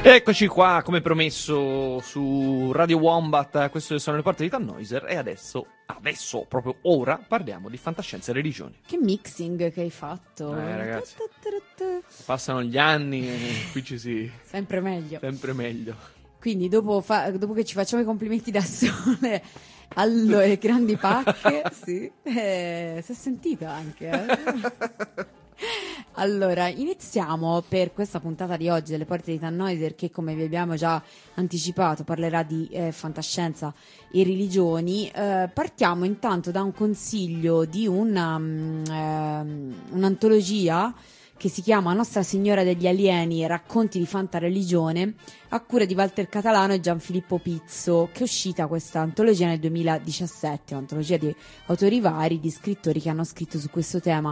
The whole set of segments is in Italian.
Eccoci qua, come promesso, su Radio Wombat. Queste sono le porte di Tannhäuser. E adesso, proprio ora, parliamo di fantascienza e religioni. Che mixing che hai fatto. Ragazzi, passano gli anni e qui ci si... Sempre meglio. Sempre meglio. Quindi dopo che ci facciamo i complimenti da sole alle grandi pacche, sì, si è sentita anche. Allora, iniziamo per questa puntata di oggi delle porte di Tannhäuser, che come vi abbiamo già anticipato parlerà di fantascienza e religioni. Partiamo intanto da un consiglio di un'antologia che si chiama Nostra Signora degli Alieni, racconti di fantareligione, a cura di Walter Catalano e Gianfilippo Pizzo, che è uscita questa antologia nel 2017, un'antologia di autori vari, di scrittori che hanno scritto su questo tema.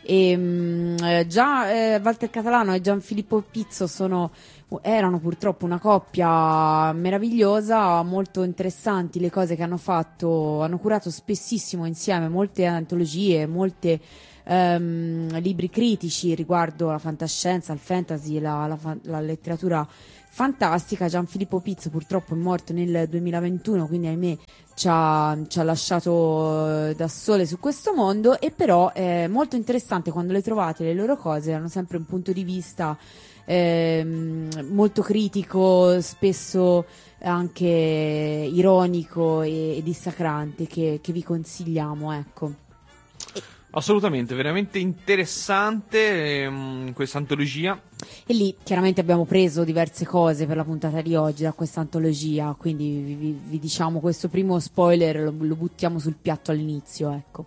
E già Walter Catalano e Gianfilippo Pizzo erano purtroppo una coppia meravigliosa, molto interessanti le cose che hanno fatto, hanno curato spessissimo insieme molte antologie, molte libri critici riguardo la fantascienza, il fantasy, la letteratura fantastica. Gianfilippo Pizzo purtroppo è morto nel 2021, quindi ahimè ci ha lasciato da sole su questo mondo, e però è molto interessante quando le trovate le loro cose, hanno sempre un punto di vista molto critico, spesso anche ironico e dissacrante, che vi consigliamo, ecco. Assolutamente, veramente interessante questa antologia. E lì chiaramente abbiamo preso diverse cose per la puntata di oggi da questa antologia, quindi vi diciamo questo primo spoiler, lo buttiamo sul piatto all'inizio, ecco.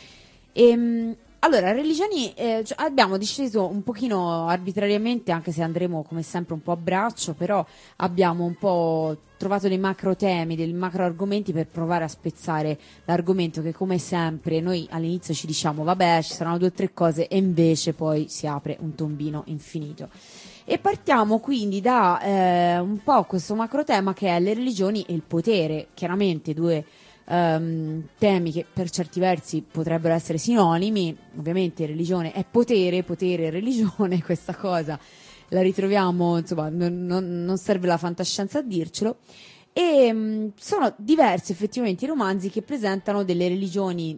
Allora, religioni, abbiamo deciso un pochino arbitrariamente, anche se andremo come sempre un po' a braccio, però abbiamo un po' trovato dei macro temi, dei macro argomenti per provare a spezzare l'argomento, che come sempre noi all'inizio ci diciamo vabbè, ci saranno 2 o 3 cose, e invece poi si apre un tombino infinito. E partiamo quindi da un po' questo macro tema che è le religioni e il potere, chiaramente 2 temi che per certi versi potrebbero essere sinonimi. Ovviamente religione è potere, potere è religione, questa cosa la ritroviamo, insomma, non serve la fantascienza a dircelo. E sono diversi effettivamente i romanzi che presentano delle religioni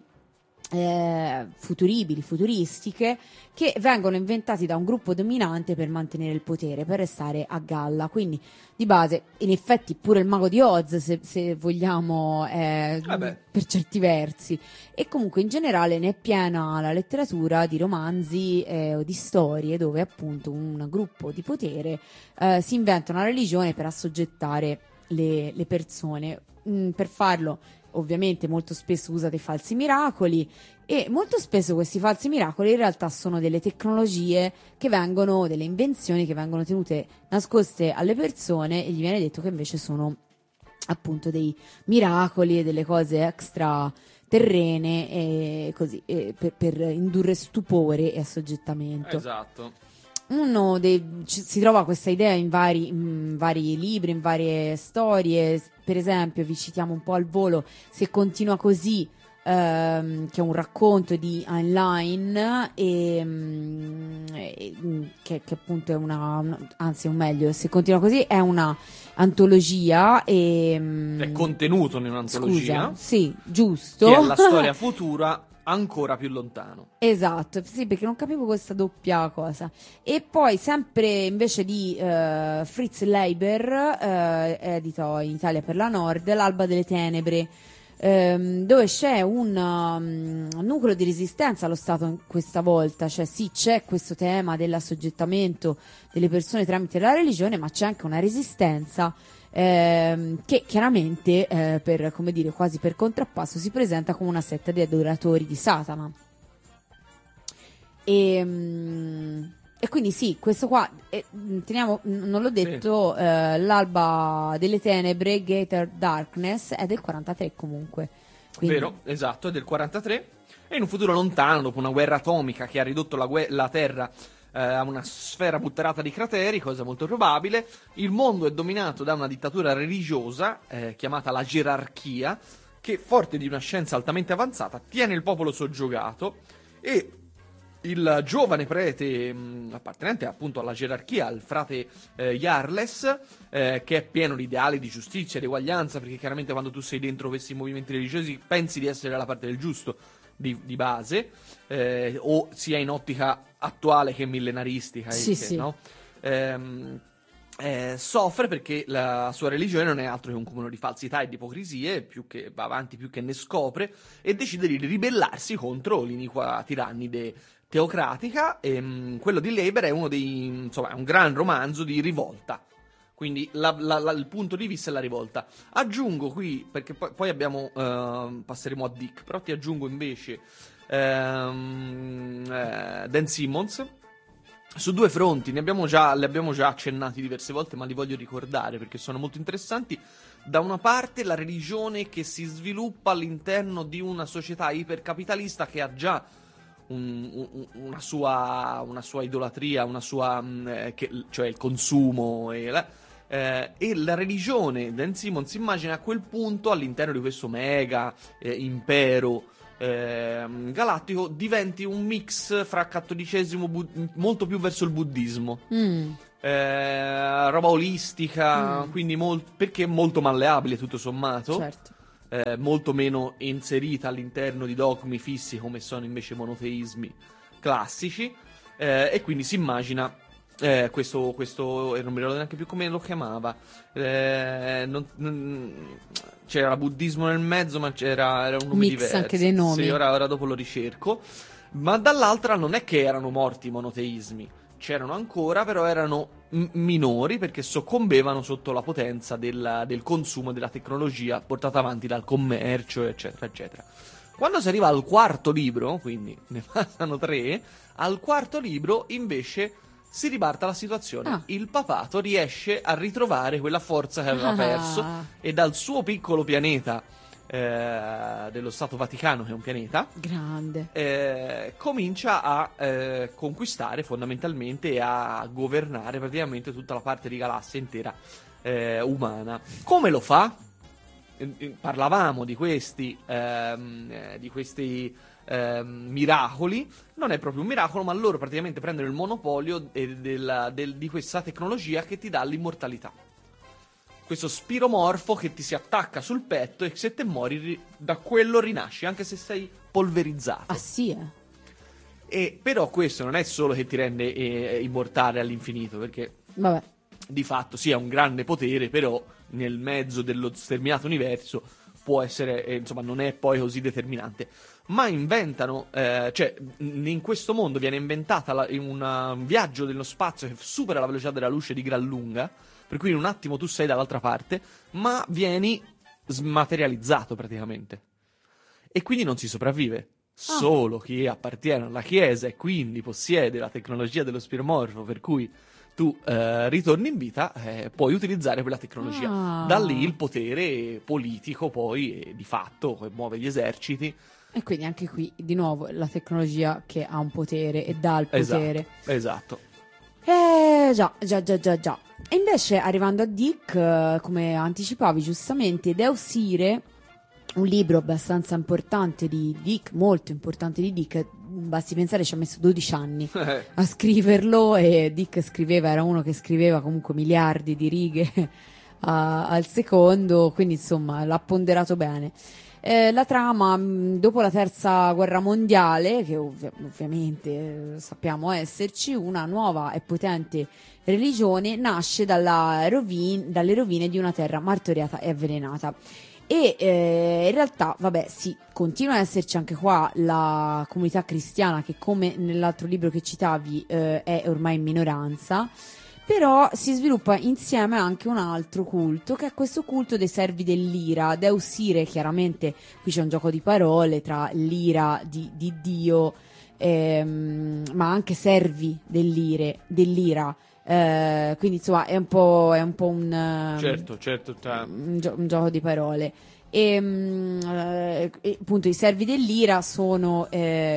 futuribili, futuristiche, che vengono inventati da un gruppo dominante per mantenere il potere, per restare a galla. Quindi di base, in effetti, pure il mago di Oz, se vogliamo, per certi versi. E comunque in generale ne è piena la letteratura di romanzi o di storie dove appunto un gruppo di potere si inventa una religione per assoggettare le persone. Per farlo ovviamente molto spesso usa dei falsi miracoli, e molto spesso questi falsi miracoli in realtà sono delle tecnologie che vengono, delle invenzioni che vengono tenute nascoste alle persone, e gli viene detto che invece sono appunto dei miracoli e delle cose extra terrene, e così, per indurre stupore e assoggettamento. Esatto. Si trova questa idea in vari libri, in varie storie. Per esempio, vi citiamo un po' al volo Se continua così, che è un racconto di Heinlein, che appunto è anzi, o meglio, Se continua così è una antologia, è contenuto in un'antologia. Scusa, sì, giusto. Che è la storia futura ancora più lontano. Esatto, sì, perché non capivo questa doppia cosa. E poi sempre invece di Fritz Leiber, edito in Italia per la Nord, L'alba delle tenebre, dove c'è un nucleo di resistenza allo Stato questa volta. Cioè sì, c'è questo tema dell'assoggettamento delle persone tramite la religione, ma c'è anche una resistenza che chiaramente per, come dire, quasi per contrappasso si presenta come una setta di adoratori di Satana. E quindi sì, questo qua teniamo, non l'ho detto, sì. L'alba delle tenebre, Greater Darkness, è del 43 comunque. Quindi... Vero, esatto, è del 43, e in un futuro lontano, dopo una guerra atomica che ha ridotto la Terra a una sfera butterata di crateri, cosa molto probabile, il mondo è dominato da una dittatura religiosa chiamata la gerarchia, che, forte di una scienza altamente avanzata, tiene il popolo soggiogato, e il giovane prete appartenente appunto alla gerarchia, il frate Jarles, che è pieno di ideali di giustizia, di eguaglianza, perché chiaramente quando tu sei dentro questi movimenti religiosi pensi di essere dalla parte del giusto di base, o sia in ottica attuale che millenaristica, Sì. no? Soffre perché la sua religione non è altro che un cumulo di falsità e di ipocrisie, più che va avanti più che ne scopre, e decide di ribellarsi contro l'iniqua tirannide teocratica. E quello di Leber è uno dei, insomma, è un gran romanzo di rivolta, quindi il punto di vista è la rivolta. Aggiungo qui, perché poi abbiamo passeremo a Dick, però ti aggiungo invece Dan Simmons. Su due fronti, li abbiamo già accennati diverse volte, ma li voglio ricordare perché sono molto interessanti. Da una parte la religione che si sviluppa all'interno di una società ipercapitalista che ha già una sua idolatria, cioè il consumo e la religione. Dan Simmons immagina a quel punto all'interno di questo mega impero galattico diventi un mix fra cattolicesimo molto più verso il buddismo, roba olistica, quindi perché è molto malleabile tutto sommato, Certo. molto meno inserita all'interno di dogmi fissi come sono invece i monoteismi classici, e quindi si immagina questo e non mi ricordo neanche più come lo chiamava, c'era buddismo nel mezzo, ma era un nome Mix diverso anche dei nomi. sì, ora dopo lo ricerco. Ma dall'altra non è che erano morti i monoteismi, c'erano ancora, però erano minori perché soccombevano sotto la potenza del consumo della tecnologia portata avanti dal commercio, eccetera eccetera. Quando si arriva al quarto libro, quindi ne passano 3, al quarto libro invece si ribalta la situazione. Il papato riesce a ritrovare quella forza che aveva perso e dal suo piccolo pianeta dello Stato Vaticano, che è un pianeta grande, comincia a conquistare fondamentalmente e a governare praticamente tutta la parte di galassia intera umana. Come lo fa? Parlavamo di questi miracoli. Non è proprio un miracolo, ma loro praticamente prendono il monopolio di questa tecnologia che ti dà l'immortalità. Questo spiromorfo che ti si attacca sul petto e se te muori da quello rinasci, anche se sei polverizzato. Sì. E però questo non è solo che ti rende immortale all'infinito, perché vabbè, di fatto sì, è un grande potere, però nel mezzo dello sterminato universo può essere, insomma, non è poi così determinante. Ma inventano, cioè in questo mondo viene inventata un viaggio dello spazio che supera la velocità della luce di gran lunga, per cui in un attimo tu sei dall'altra parte, ma vieni smaterializzato praticamente. E quindi non si sopravvive. Solo chi appartiene alla Chiesa e quindi possiede la tecnologia dello spiromorfo, per cui tu ritorni in vita, puoi utilizzare quella tecnologia. Da lì il potere politico poi di fatto muove gli eserciti. E quindi anche qui di nuovo la tecnologia che ha un potere e dà il potere. Esatto. Già. E invece arrivando a Dick, come anticipavi giustamente, Deus Irae, un libro abbastanza importante di Dick, molto importante di Dick, basti pensare ci ha messo 12 anni a scriverlo, e Dick era uno che scriveva comunque miliardi di righe al secondo, quindi insomma l'ha ponderato bene. La trama, dopo la terza guerra mondiale, che ovviamente sappiamo esserci, una nuova e potente religione nasce dalle rovine di una terra martoriata e avvelenata. E in realtà, vabbè, sì, continua ad esserci anche qua la comunità cristiana che, come nell'altro libro che citavi, è ormai in minoranza. Però si sviluppa insieme anche un altro culto, che è questo culto dei servi dell'ira. Deus Irae, chiaramente qui c'è un gioco di parole tra l'ira di Dio, ma anche servi dell'ira. Quindi insomma è un po' un certo, un gioco di parole. E appunto i servi dell'ira sono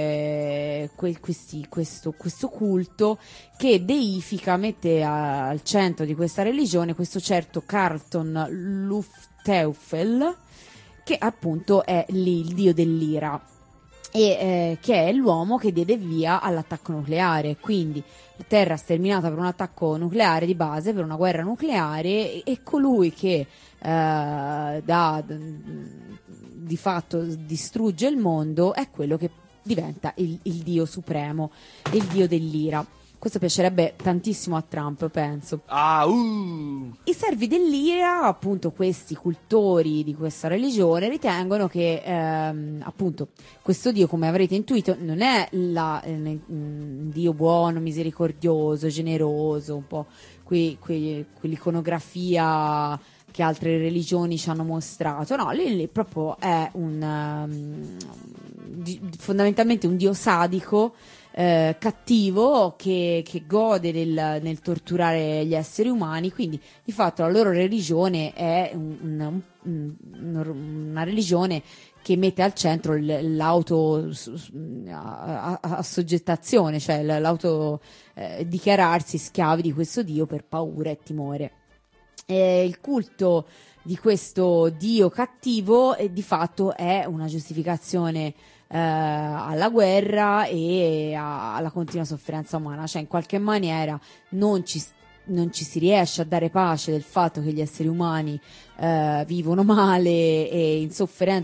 questo culto che deifica, mette al centro di questa religione questo certo Carlton Luftteufel, che appunto è lì il dio dell'ira. e che è l'uomo che diede via all'attacco nucleare. Quindi la Terra sterminata per un attacco nucleare di base, per una guerra nucleare, e colui che di fatto distrugge il mondo è quello che diventa il dio supremo, il dio dell'ira. Questo piacerebbe tantissimo a Trump, penso. I servi dell'ira, appunto questi cultori di questa religione, ritengono che appunto questo dio, come avrete intuito, non è dio buono, misericordioso, generoso, un po' quell'iconografia che altre religioni ci hanno mostrato. No, lì proprio è fondamentalmente un dio sadico, cattivo, che gode nel torturare gli esseri umani. Quindi di fatto la loro religione è una religione che mette al centro l'assoggettazione, cioè l'auto dichiararsi schiavi di questo dio per paura e timore. Il culto di questo dio cattivo di fatto è una giustificazione alla guerra e alla continua sofferenza umana, cioè in qualche maniera non ci si riesce a dare pace del fatto che gli esseri umani vivono male e in sofferenza